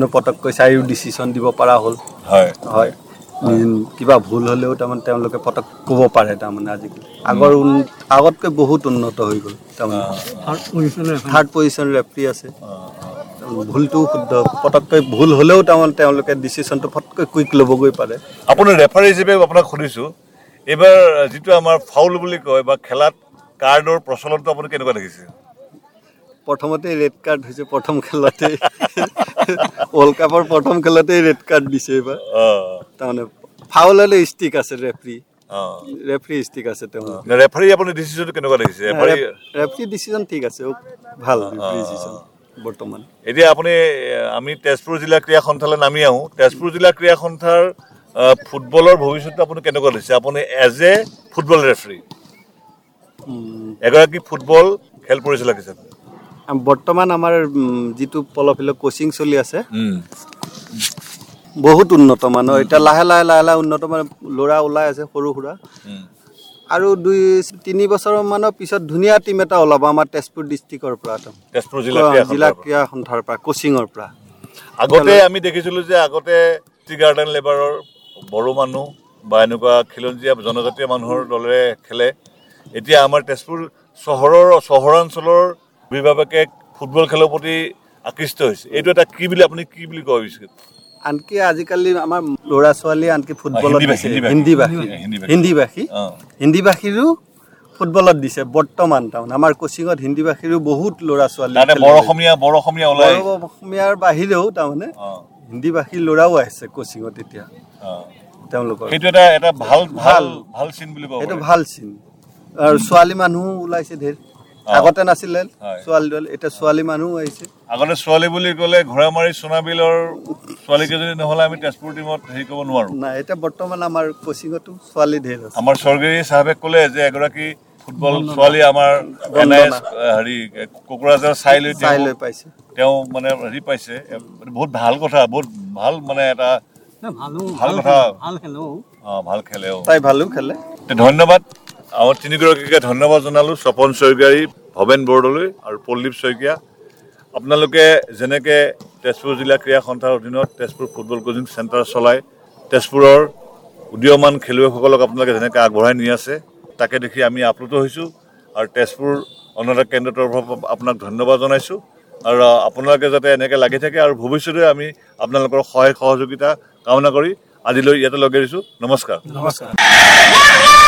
পটককৈ চাইও ডিচিশ্যন দিব পৰা হ'ল হয় হয় কিবা ভুল হ'লেও তাৰমানে তেওঁলোকে পটক ক'ব পাৰে তাৰমানে আজিকালি আগতকৈ বহুত উন্নত হৈ গ'ল তাৰমানে থাৰ্ড পজিশ্যন ৰেফাৰী আছে ভুলটো শুদ্ধ পটককৈ ভুল হ'লেও তাৰমানে তেওঁলোকে ডিচিশ্যনটো ফটকৈ কুইক ল'বগৈ পাৰে আপুনি ৰেফাৰী হিচাপে আপোনাক সুধিছোঁ এইবাৰ যিটো আমাৰ ফাউল বুলি কয় বা খেলাত কাৰ্ডৰ প্ৰচলনটো আপুনি কেনেকুৱা দেখিছে প্ৰথমতে ৰেড কাৰ্ড হৈছে প্ৰথম খেলতে ৱৰ্ল্ড কাপৰ প্ৰথম খেলতে ৰেড কাৰ্ড দিছে এইবাৰ তাৰমানে ফাউল হ'লে ষ্টিক আছে ৰেফাৰী ষ্টিক আছে ৰেফাৰী আপুনি ডিচিশ্যনটো কেনেকুৱা দেখিছে ৰেফাৰী ডিচিশ্যন ঠিক আছে ভাল ডিচিশ্যন বৰ্তমান এতিয়া আপুনি আমি তেজপুৰ জিলা ক্ৰীড়া সন্থালৈ নামি আহোঁ তেজপুৰ জিলা ক্ৰীড়া সন্থাৰ ফুটবলৰ ভৱিষ্যতটো আপুনি কেনেকুৱা দেখিছে আপুনি এজ এ ফুটবল ৰেফাৰী এগৰাকী ফুটবল খেল পৰিচালক হিচাপে বৰ্তমান আমাৰ যিটো পলফিল্ডৰ কোচিং চলি আছে বহুত উন্নত মানৰ এতিয়া লাহে লাহে উন্নত মানৰ ল'ৰা ওলাই আছে সৰু সুৰা আৰু 2-3 বছৰমানৰ পিছত ধুনীয়া টিম এটা ওলাব আমাৰ তেজপুৰ ডিষ্ট্ৰিক্টৰ পৰা তেজপুৰ জিলা ক্ৰীড়া সন্থাৰ পৰা কোচিঙৰ পৰা আগতে আমি দেখিছিলোঁ যে আগতে টি গাৰ্ডেন লেবাৰৰ বড়ো মানুহ বা এনেকুৱা খিলঞ্জীয়া জনজাতীয় মানুহৰ দলেৰে খেলে এতিয়া আমাৰ তেজপুৰ চহৰাঞ্চলৰ অভিভাৱকে ফুটবল খেলৰ প্ৰতি আকৃষ্ট হৈছে এইটো এটা কি বুলি কয় আনকি আজিকালি আমাৰ ল'ৰা ছোৱালী আনকি ফুটবলত হিন্দী ভাষীৰো ফুটবলত দিছে বৰ্তমান তাৰমানে আমাৰ কোচিঙত হিন্দী ভাষীৰো বহুত ল'ৰা ছোৱালী অসমীয়াৰ বাহিৰেও তাৰমানে হিন্দী ভাষী ল'ৰাও আহিছে কোচিঙত এতিয়া তেওঁলোকৰ এটা ভাল চিন বুলি কয় এইটো ভাল চিন আৰু ছোৱালী মানুহো ওলাইছে ধেৰ আগতে নাছিলে ছোৱালী দল এতিয়া ছোৱালী মানুহ আহিছে আগতে ছোৱালী বুলি ক'লে ঘোঁৰামাৰী সোণাবিলৰ ছোৱালীকেইজনী নহ'লে আমি তেজপুৰ টিমত হেৰি কৰিব নোৱাৰোঁ নাই এতিয়া বৰ্তমান আমাৰ কোচিঙতো ছোৱালী ধেৰ আছে আমাৰ স্বৰ্গীয় চাহাবে ক'লে যে এগৰাকী ফুটবল ছোৱালী আমাৰ কোকৰাঝাৰ চাই লৈ পাইছে তেওঁ মানে হেৰি পাইছে বহুত ভাল কথা বহুত ভাল মানে এটা ভাল কথা ভাল খেলেও তাই ভালো খেলে ধন্যবাদ আমাৰ তিনিগৰাকীকে ধন্যবাদ জনালোঁ স্বপন স্বৰ্গীয়াৰী ভৱেন বৰদলৈ আৰু পল্লীপ শইকীয়া আপোনালোকে যেনেকৈ তেজপুৰ জিলা ক্ৰীড়া সন্থাৰ অধীনত তেজপুৰ ফুটবল কোচিং চেণ্টাৰ চলাই তেজপুৰৰ উদীয়মান খেলুৱৈসকলক আপোনালোকে যেনেকৈ আগবঢ়াই নি আছে তাকে দেখি আমি আপ্লুত হৈছোঁ আৰু তেজপুৰ অন্নদা কেন্দ্ৰৰ তৰফৰ পৰা আপোনাক ধন্যবাদ জনাইছোঁ আৰু আপোনালোকে যাতে এনেকৈ লাগি থাকে আৰু ভৱিষ্যতে আমি আপোনালোকৰ সহায় সহযোগিতা কামনা কৰি আজিলৈ ইয়াতে লগ এৰিছোঁ নমস্কাৰ